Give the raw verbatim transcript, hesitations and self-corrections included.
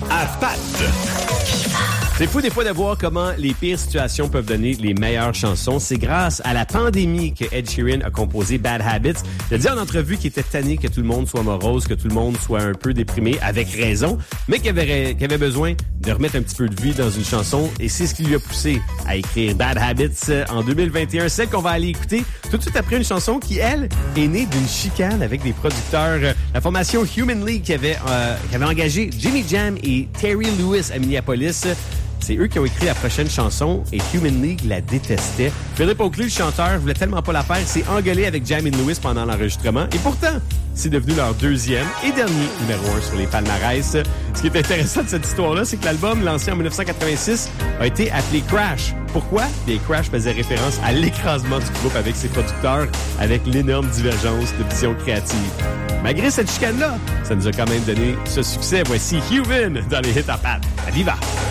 à Pat. C'est fou des fois de voir comment les pires situations peuvent donner les meilleures chansons. C'est grâce à la pandémie que Ed Sheeran a composé Bad Habits. Il a dit en entrevue qu'il était tanné que tout le monde soit morose, que tout le monde soit un peu déprimé, avec raison, mais qu'il avait, qu'il avait besoin de remettre un petit peu de vie dans une chanson. Et c'est ce qui lui a poussé à écrire Bad Habits en deux mille vingt et un. Celle qu'on va aller écouter tout de suite après une chanson qui, elle, est née d'une chicane avec des producteurs. La formation Human League qui avait, euh, qui avait engagé Jimmy Jam et Terry Lewis à Minneapolis. C'est eux qui ont écrit la prochaine chanson et Human League la détestait. Philippe Oakley, le chanteur, voulait tellement pas la faire, s'est engueulé avec Jam et Lewis pendant l'enregistrement. Et pourtant, c'est devenu leur deuxième et dernier numéro un sur les palmarès. Ce qui est intéressant de cette histoire-là, c'est que l'album, lancé en dix-neuf cent quatre-vingt-six, a été appelé Crash. Pourquoi? Bien, Crash faisait référence à l'écrasement du groupe avec ses producteurs, avec l'énorme divergence de vision créative. Malgré cette chicane-là, ça nous a quand même donné ce succès. Voici Human dans les hits à Pat. À Viva!